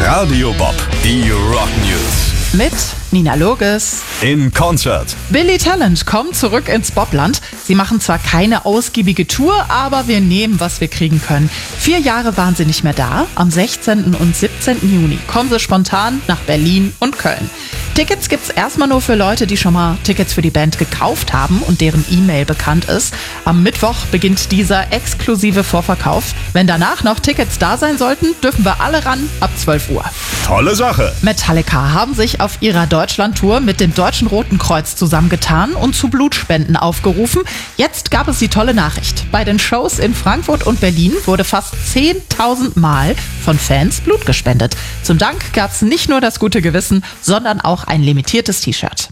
Radio Bob, die Rock News. Mit Nina Loges. In Concert. Billy Talent kommt zurück ins Bobland. Sie machen zwar keine ausgiebige Tour, aber wir nehmen, was wir kriegen können. 4 Jahre waren sie nicht mehr da. Am 16. und 17. Juni kommen sie spontan nach Berlin und Köln. Tickets gibt's erstmal nur für Leute, die schon mal Tickets für die Band gekauft haben und deren E-Mail bekannt ist. Am Mittwoch beginnt dieser exklusive Vorverkauf. Wenn danach noch Tickets da sein sollten, dürfen wir alle ran ab 12 Uhr. Tolle Sache. Metallica haben sich auf ihrer Deutschlandtour mit dem Deutschen Roten Kreuz zusammengetan und zu Blutspenden aufgerufen. Jetzt gab es die tolle Nachricht. Bei den Shows in Frankfurt und Berlin wurde fast 10.000 Mal von Fans Blut gespendet. Zum Dank gab es nicht nur das gute Gewissen, sondern auch ein limitiertes T-Shirt.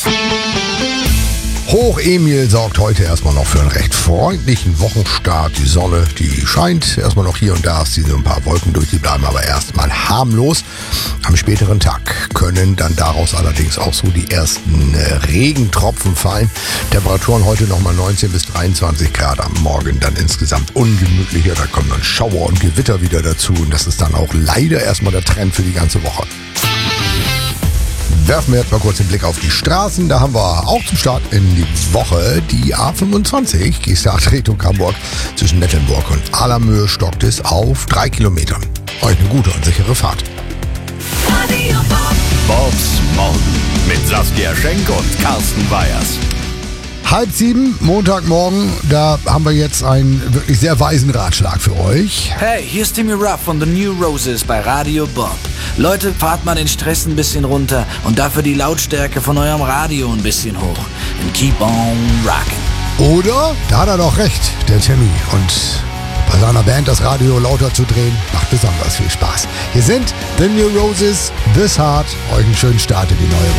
Hoch-Emil sorgt heute erstmal noch für einen recht freundlichen Wochenstart. Die Sonne, die scheint erstmal noch hier und da, es ziehen so ein paar Wolken durch, die bleiben aber erstmal harmlos. Am späteren Tag können dann daraus allerdings auch so die ersten Regentropfen fallen. Temperaturen heute nochmal 19 bis 23 Grad, am Morgen dann insgesamt ungemütlicher. Da kommen dann Schauer und Gewitter wieder dazu und das ist dann auch leider erstmal der Trend für die ganze Woche. Werfen wir jetzt mal kurz den Blick auf die Straßen. Da haben wir auch zum Start in die Woche die A25, Gestacht Richtung Hamburg. Zwischen Mecklenburg und Allermöhe stockt es auf 3 Kilometern. Euch eine gute und sichere Fahrt. Bobs Morgen mit Saskia Schenk und Carsten Weyers. 6:30, Montagmorgen, da haben wir jetzt einen wirklich sehr weisen Ratschlag für euch. Hey, hier ist Timmy Ruff von The New Roses bei Radio Bob. Leute, fahrt mal den Stress ein bisschen runter und dafür die Lautstärke von eurem Radio ein bisschen hoch. And keep on rockin'. Oder? Da hat er doch recht, der Timmy. Und bei seiner Band das Radio lauter zu drehen, macht besonders viel Spaß. Hier sind The New Roses, This Heart. Euch einen schönen Start in die neue Woche.